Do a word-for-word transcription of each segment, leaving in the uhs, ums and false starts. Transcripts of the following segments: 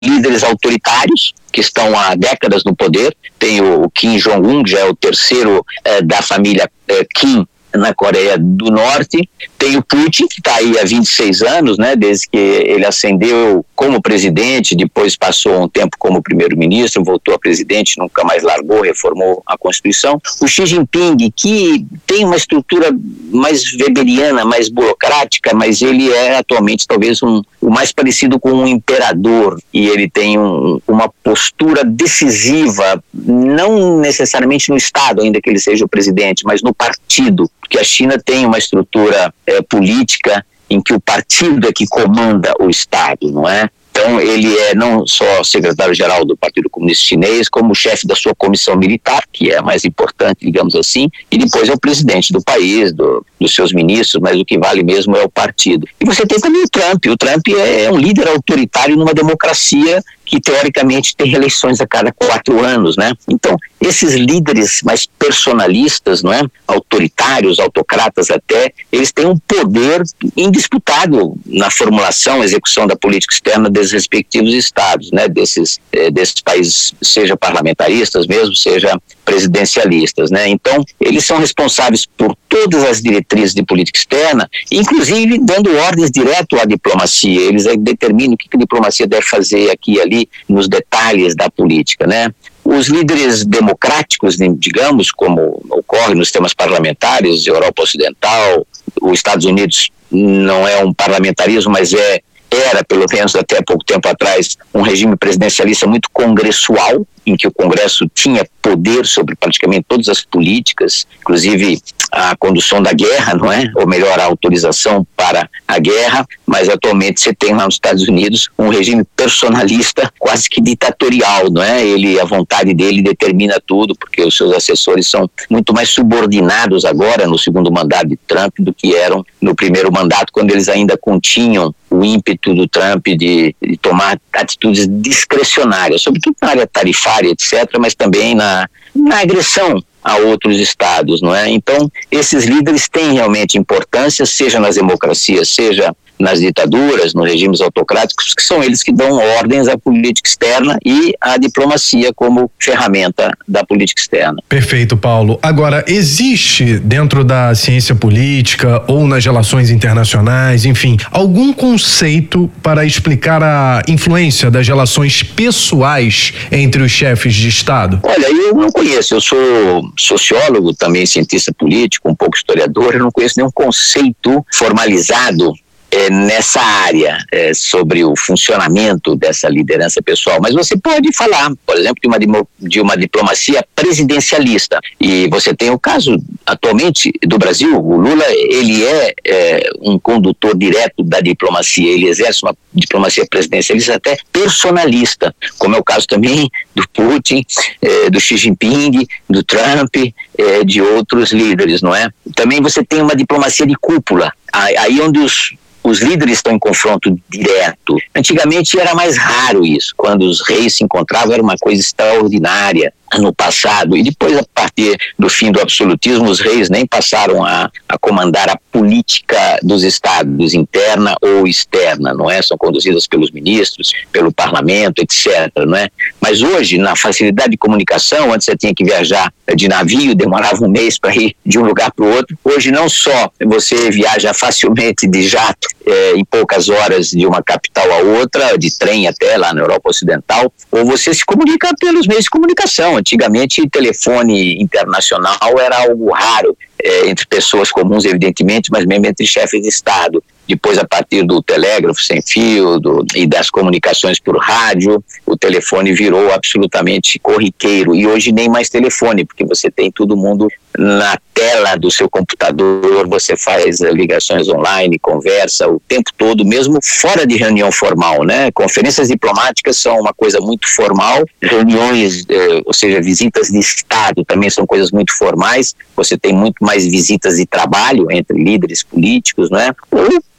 líderes autoritários que estão há décadas no poder. Tem o Kim Jong-un, que já é o terceiro eh, da família eh, Kim na Coreia do Norte. Tem o Putin, que está aí há vinte e seis anos, né, desde que ele ascendeu como presidente, depois passou um tempo como primeiro-ministro, voltou a presidente, nunca mais largou, reformou a Constituição. O Xi Jinping, que tem uma estrutura mais weberiana, mais burocrática, mas ele é atualmente talvez um, o mais parecido com um imperador, e ele tem um, uma postura decisiva, não necessariamente no Estado, ainda que ele seja o presidente, mas no partido, porque a China tem uma estrutura é, política em que o partido é que comanda o Estado, não é? Então ele é não só secretário-geral do Partido Comunista Chinês, como chefe da sua comissão militar, que é a mais importante, digamos assim, e depois é o presidente do país, do, dos seus ministros, mas o que vale mesmo é o partido. E você tem também o Trump. O Trump é um líder autoritário numa democracia que teoricamente tem eleições a cada quatro anos, né? Então, esses líderes mais personalistas, não é? Autoritários, autocratas até, eles têm um poder indisputável na formulação, execução da política externa dos respectivos estados, né? Desses, eh, desses países, seja parlamentaristas mesmo, seja presidencialistas, né? Então, eles são responsáveis por todas as diretrizes de política externa, inclusive dando ordens direto à diplomacia. Eles determinam o que a diplomacia deve fazer aqui e ali, nos detalhes da política, né? Os líderes democráticos, digamos, como ocorre nos sistemas parlamentares, Europa Ocidental, os Estados Unidos não é um parlamentarismo, mas é era, pelo menos até pouco tempo atrás, um regime presidencialista muito congressual, em que o Congresso tinha poder sobre praticamente todas as políticas, inclusive a condução da guerra, não é? Ou melhor, a autorização para a guerra, mas atualmente você tem lá nos Estados Unidos um regime personalista, quase que ditatorial, não é? Ele, a vontade dele determina tudo, porque os seus assessores são muito mais subordinados agora no segundo mandato de Trump do que eram no primeiro mandato, quando eles ainda continham o ímpeto do Trump de, de tomar atitudes discrecionárias, sobretudo na área tarifária, etcétera, mas também na, na agressão a outros estados, não é? Então, esses líderes têm realmente importância, seja nas democracias, seja nas ditaduras, nos regimes autocráticos, que são eles que dão ordens à política externa e à diplomacia como ferramenta da política externa. Perfeito, Paulo. Agora, existe dentro da ciência política ou nas relações internacionais, enfim, algum conceito para explicar a influência das relações pessoais entre os chefes de Estado? Olha, eu não conheço, eu sou sociólogo, também cientista político, um pouco historiador, eu não conheço nenhum conceito formalizado É, nessa área, é, sobre o funcionamento dessa liderança pessoal, mas você pode falar, por exemplo, de uma, de uma diplomacia presidencialista, e você tem o caso atualmente do Brasil. O Lula, ele é, é um condutor direto da diplomacia, ele exerce uma diplomacia presidencialista até personalista, como é o caso também do Putin, é, do Xi Jinping, do Trump, é, de outros líderes, não é? Também você tem uma diplomacia de cúpula, aí onde os Os líderes estão em confronto direto. Antigamente era mais raro isso. Quando os reis se encontravam era uma coisa extraordinária no passado. E depois, a partir do fim do absolutismo, os reis nem passaram a, a comandar a política dos estados, interna ou externa, não é? São conduzidas pelos ministros, pelo parlamento, etcétera, não é? Mas hoje, na facilidade de comunicação, antes você tinha que viajar de navio, demorava um mês para ir de um lugar para o outro. Hoje não só você viaja facilmente de jato, é, em poucas horas de uma capital a outra, de trem até lá na Europa Ocidental, ou você se comunica pelos meios de comunicação. Antigamente, telefone internacional era algo raro, é, entre pessoas comuns, evidentemente, mas mesmo entre chefes de Estado. Depois, a partir do telégrafo sem fio do, e das comunicações por rádio, o telefone virou absolutamente corriqueiro. E hoje nem mais telefone, porque você tem todo mundo na tela do seu computador, você faz ligações online, conversa o tempo todo, mesmo fora de reunião formal, né? Conferências diplomáticas são uma coisa muito formal, reuniões, eh, ou seja, visitas de Estado também são coisas muito formais. Você tem muito mais visitas de trabalho entre líderes políticos, né? Ou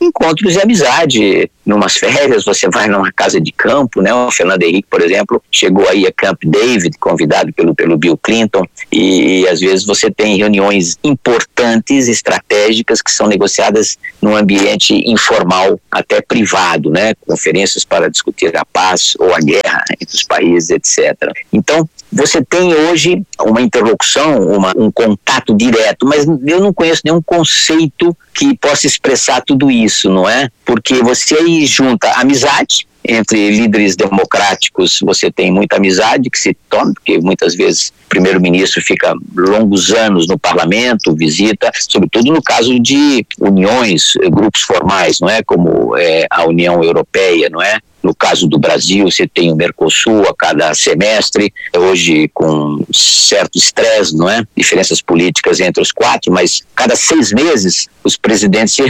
encontros de amizade, numas férias, você vai numa casa de campo, né? O Fernando Henrique, por exemplo, chegou aí a Camp David, convidado pelo, pelo Bill Clinton, e, e às vezes você tem reuniões importantes, estratégicas, que são negociadas num ambiente informal, até privado, né? Conferências para discutir a paz ou a guerra entre os países, etcétera. Então, você tem hoje uma interlocução, uma, um contato direto, mas eu não conheço nenhum conceito que possa expressar tudo isso, não é? Porque você aí junta amizade, entre líderes democráticos você tem muita amizade que se torna, porque muitas vezes o primeiro-ministro fica longos anos no parlamento, visita, sobretudo no caso de uniões, grupos formais, não é? Como é, a União Europeia, não é? No caso do Brasil, você tem o Mercosul a cada semestre, hoje com certo estresse, não é? Diferenças políticas entre os quatro, mas cada seis meses os presidentes se